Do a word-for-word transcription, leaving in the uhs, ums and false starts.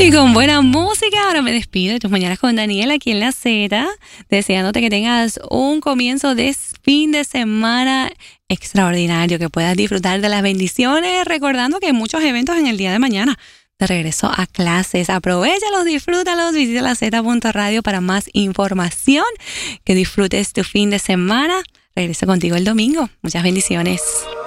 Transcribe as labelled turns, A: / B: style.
A: Y con buena música, ahora me despido de tus mañanas con Daniel aquí en La Z, deseándote que tengas un comienzo de fin de semana extraordinario, que puedas disfrutar de las bendiciones, recordando que hay muchos eventos en el día de mañana. De regreso a clases, aprovéchalos, disfrútalos, visita la Z punto radio para más información. Que disfrutes tu fin de semana. Regreso contigo el domingo. Muchas bendiciones.